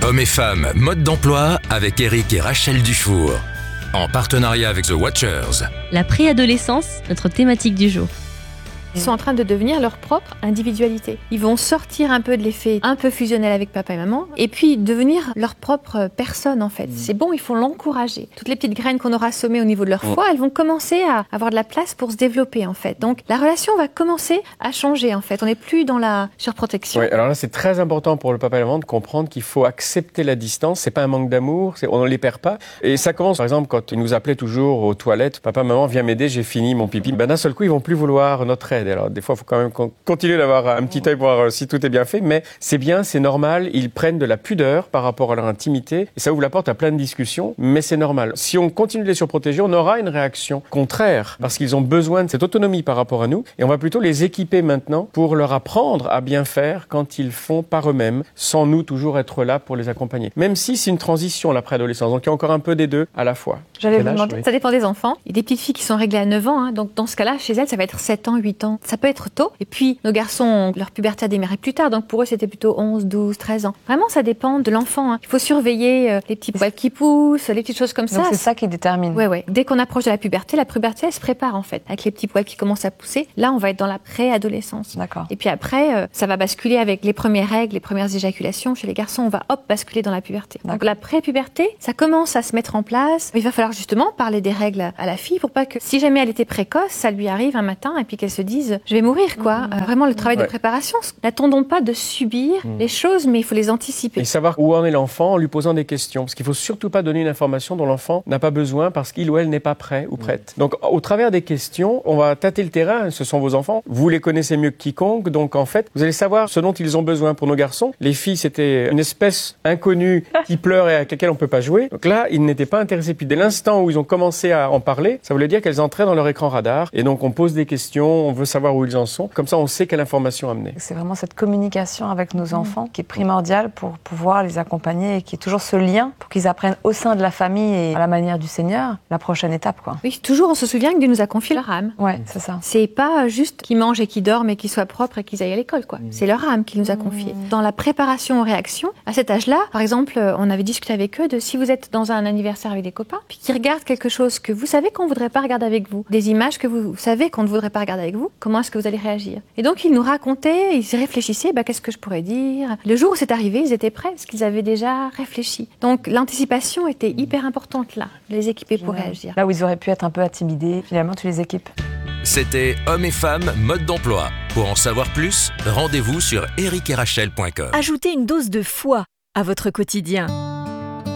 Hommes et femmes, mode d'emploi avec Eric et Rachel Dufour. En partenariat avec The Watchers. La préadolescence, notre thématique du jour. Ils sont en train de devenir leur propre individualité. Ils vont sortir un peu de l'effet un peu fusionnel avec papa et maman et puis devenir leur propre personne en fait. C'est bon, il faut l'encourager. Toutes les petites graines qu'on aura semées au niveau de leur foi, elles vont commencer à avoir de la place pour se développer en fait. Donc la relation va commencer à changer en fait. On n'est plus dans la surprotection. Oui, alors là c'est très important pour le papa et la maman de comprendre qu'il faut accepter la distance. C'est pas un manque d'amour, on ne les perd pas. Et ça commence par exemple quand ils nous appelaient toujours aux toilettes. Papa, maman, viens m'aider, j'ai fini mon pipi. D'un seul coup, ils vont plus vouloir notre aide. Alors des fois, il faut quand même continuer d'avoir un petit œil pour voir si tout est bien fait, mais c'est bien, c'est normal, ils prennent de la pudeur par rapport à leur intimité, et ça ouvre la porte à plein de discussions, mais c'est normal. Si on continue de les surprotéger, on aura une réaction contraire, parce qu'ils ont besoin de cette autonomie par rapport à nous, et on va plutôt les équiper maintenant pour leur apprendre à bien faire quand ils font par eux-mêmes, sans nous toujours être là pour les accompagner. Même si c'est une transition, la préadolescence, donc il y a encore un peu des deux à la fois. J'allais vous demander, ça dépend des enfants. Il y a des petites filles qui sont réglées à 9 ans, donc dans ce cas-là, chez elles, ça va être 7 ans, 8 ans. Ça peut être tôt. Et puis, nos garçons, leur puberté a démarré plus tard, donc pour eux, c'était plutôt 11, 12, 13 ans. Vraiment, ça dépend de l'enfant. Il faut surveiller les petits poils qui poussent, les petites choses comme ça. Donc c'est ça qui détermine. Ouais. Dès qu'on approche de la puberté, elle se prépare en fait. Avec les petits poils qui commencent à pousser, là, on va être dans la préadolescence. D'accord. Et puis après, ça va basculer avec les premières règles, les premières éjaculations. Chez les garçons, on va basculer dans la puberté. D'accord. Donc la pré-puberté, ça commence à se mettre en place. Il va falloir justement parler des règles à la fille pour pas que, si jamais elle était précoce, ça lui arrive un matin et puis qu'elle se dise « je vais mourir », quoi. Vraiment le travail de préparation. N'attendons pas de subir les choses, mais il faut les anticiper. Et savoir où en est l'enfant en lui posant des questions. Parce qu'il ne faut surtout pas donner une information dont l'enfant n'a pas besoin parce qu'il ou elle n'est pas prêt ou prête. Donc, au travers des questions, on va tâter le terrain. Ce sont vos enfants. Vous les connaissez mieux que quiconque. Donc, en fait, vous allez savoir ce dont ils ont besoin. Pour nos garçons, les filles, c'était une espèce inconnue qui pleure et avec laquelle on ne peut pas jouer. Donc là, ils n'étaient pas intéressés. Puis dès l'instant où ils ont commencé à en parler, ça voulait dire qu'elles entraient dans leur écran radar. Et donc, on pose des questions, on veut savoir où ils en sont. Comme ça, on sait quelle information amener. C'est vraiment cette communication avec nos enfants qui est primordiale pour pouvoir les accompagner et qui est toujours ce lien pour qu'ils apprennent au sein de la famille et à la manière du Seigneur la prochaine étape, quoi. Oui, toujours on se souvient que Dieu nous a confié leur âme. Ouais, c'est ça. C'est pas juste qu'ils mangent et qu'ils dorment et qu'ils soient propres et qu'ils aillent à l'école, quoi. C'est leur âme qu'il nous a confiée. Dans la préparation aux réactions, à cet âge-là, par exemple, on avait discuté avec eux de si vous êtes dans un anniversaire avec des copains, puis qu'ils regardent quelque chose que vous savez qu'on ne voudrait pas regarder avec vous, des images que vous savez qu'on ne voudrait pas regarder avec vous, comment est-ce que vous allez réagir? Et donc ils nous racontaient, ils réfléchissaient, qu'est-ce que je pourrais dire? Le jour où c'est arrivé, ils étaient prêts, parce qu'ils avaient déjà réfléchi. Donc l'anticipation était hyper importante là, de les équiper pour réagir. Là où ils auraient pu être un peu intimidés, finalement tu les équipes. C'était Hommes et femmes, mode d'emploi. Pour en savoir plus, rendez-vous sur ericerachel.com. Ajoutez une dose de foi à votre quotidien.